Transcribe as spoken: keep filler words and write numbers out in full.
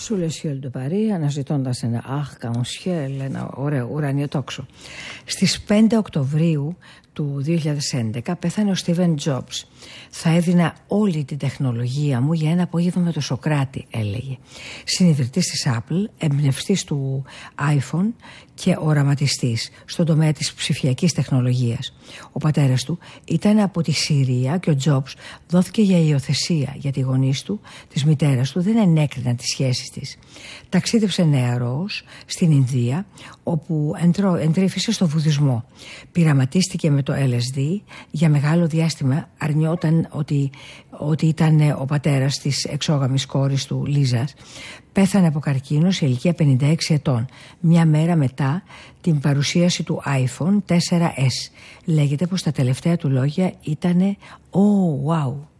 Sous le ciel de Paris, αναζητώντας ένα arc-en-ciel, ένα ωραίο ουράνιο τόξο. Στις πέντε Οκτωβρίου του δύο χιλιάδες έντεκα πέθανε ο Στίβεν Τζόμπς. «Θα έδινα όλη την τεχνολογία μου για ένα απόγευμα με το Σοκράτη», έλεγε. Συνιδρυτής της Apple, εμπνευστής του iPhone και οραματιστής στον τομέα της ψηφιακής τεχνολογίας. Ο πατέρας του ήταν από τη Συρία και ο Τζόμπς δόθηκε για υιοθεσία, γιατί οι γονείς του, της μητέρας του, δεν ενέκριναν τις σχέσεις της. Ταξίδεψε νεαρός στην Ινδία, όπου εντρό, εντρύφησε στο βουδισμό. Πειραματίστηκε με το ελ ες ντι, για μεγάλο διάστημα αρνιόταν ότι, ότι ήταν ο πατέρας της εξόγαμης κόρης του, Λίζας. Πέθανε από καρκίνο σε ηλικία πενήντα έξι ετών, μια μέρα μετά την παρουσίαση του άιφον φορ ες. Λέγεται πως τα τελευταία του λόγια ήτανε «Oh, wow».